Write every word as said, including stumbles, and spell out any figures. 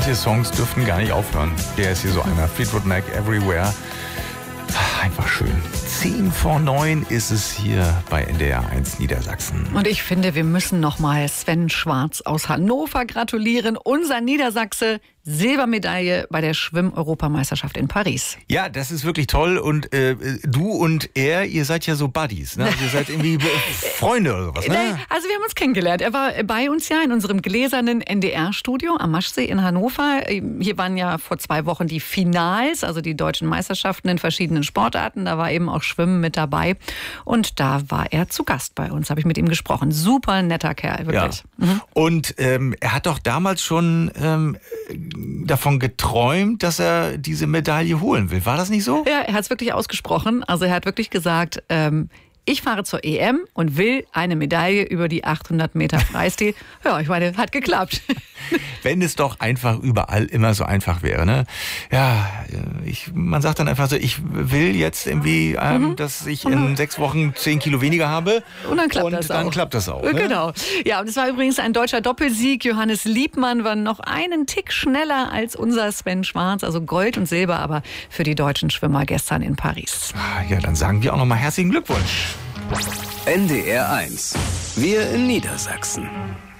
manche Songs dürften gar nicht aufhören. Der ist hier so einer. Fleetwood Mac, Everywhere. Einfach schön. Zehn vor neun ist es hier bei N D R eins Niedersachsen. Und ich finde, wir müssen nochmal Sven Schwarz aus Hannover gratulieren. Unser Niedersachse, Silbermedaille bei der Schwimm-Europameisterschaft in Paris. Ja, das ist wirklich toll. Und äh, du und er, ihr seid ja so Buddies. Ne? Also ihr seid irgendwie Freunde oder sowas. Ne? Also wir haben uns kennengelernt. Er war bei uns ja in unserem gläsernen N D R-Studio am Maschsee in Hannover. Hier waren ja vor zwei Wochen die Finals, also die deutschen Meisterschaften in verschiedenen Sportarten. Da war eben auch Schwimmen mit dabei. Und da war er zu Gast bei uns, habe ich mit ihm gesprochen. Super netter Kerl, wirklich. Ja. Mhm. Und ähm, er hat doch damals schon ähm, davon geträumt, dass er diese Medaille holen will. War das nicht so? Ja, er hat es wirklich ausgesprochen. Also er hat wirklich gesagt, ähm, ich fahre zur E M und will eine Medaille über die achthundert Meter Freistil. Ja, ich meine, hat geklappt. Wenn es doch einfach überall immer so einfach wäre, ne? Ja, ich, man sagt dann einfach so, ich will jetzt irgendwie, ähm, mhm. dass ich in sechs Wochen zehn Kilo weniger habe. Und dann klappt und das dann auch. klappt das auch. Ne? Genau. Ja, und es war übrigens ein deutscher Doppelsieg. Johannes Liebmann war noch einen Tick schneller als unser Sven Schwarz. Also Gold und Silber, aber für die deutschen Schwimmer gestern in Paris. Ja, dann sagen wir auch nochmal herzlichen Glückwunsch. N D R eins. Wir in Niedersachsen.